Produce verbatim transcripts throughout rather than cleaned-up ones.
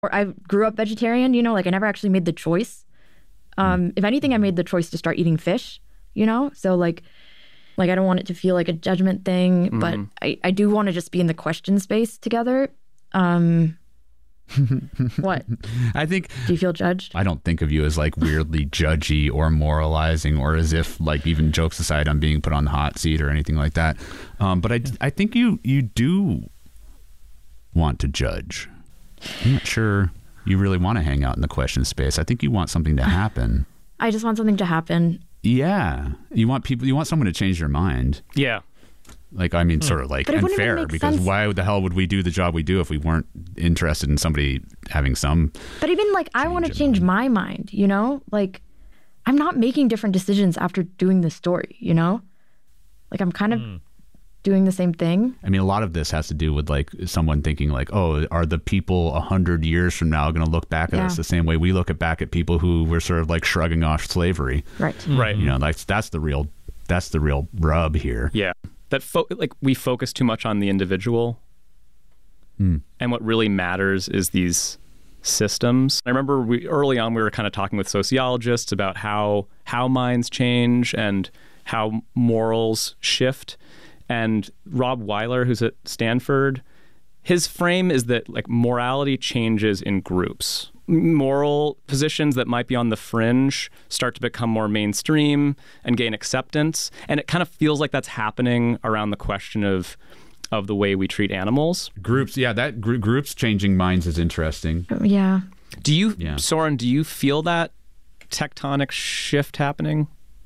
or I grew up vegetarian, you know, like I never actually made the choice. Um, mm. If anything, I made the choice to start eating fish, you know? So like, like I don't want it to feel like a judgment thing, mm. but I, I do want to just be in the question space together. Um, what? I think. Do you feel judged? I don't think of you as like weirdly judgy or moralizing, or as if like, even jokes aside, I'm being put on the hot seat or anything like that. Um, but I, I think you, you do want to judge. I'm not sure you really want to hang out in the question space. I think you want something to happen. I just want something to happen. Yeah. You want people, you want someone to change their mind. Yeah. Like, I mean, hmm. sort of like unfair, because sense. Why the hell would we do the job we do if we weren't interested in somebody having some. But even like, I want to change my mind, you know? Like, I'm not making different decisions after doing this story, you know? Like, I'm kind of hmm. doing the same thing. I mean, a lot of this has to do with like someone thinking like, oh, are the people a hundred years from now going to look back at yeah. us the same way we look at back at people who were sort of like shrugging off slavery? Right. Mm-hmm. Right. You know, that's, that's the real, that's the real rub here. Yeah. That fo- like we focus too much on the individual, mm. and what really matters is these systems. I remember we early on we were kind of talking with sociologists about how how minds change and how morals shift. And Rob Weiler, who's at Stanford, his frame is that like morality changes in groups. Moral positions that might be on the fringe start to become more mainstream and gain acceptance. And it kind of feels like that's happening around the question of of the way we treat animals. Groups, yeah, that gr- groups changing minds is interesting. Yeah. Do you, yeah. Soren, do you feel that tectonic shift happening?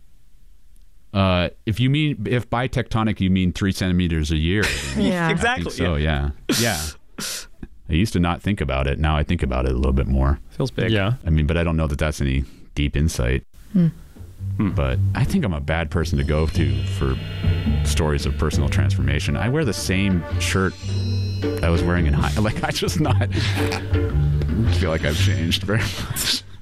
Uh, if you mean, if by tectonic you mean three centimeters a year. Yeah, exactly. So, yeah. Yeah. I used to not think about it. Now I think about it a little bit more. Feels big. Yeah. I mean, but I don't know that that's any deep insight. Hmm. But I think I'm a bad person to go to for stories of personal transformation. I wear the same shirt I was wearing in high. Like, I just not I feel like I've changed very much.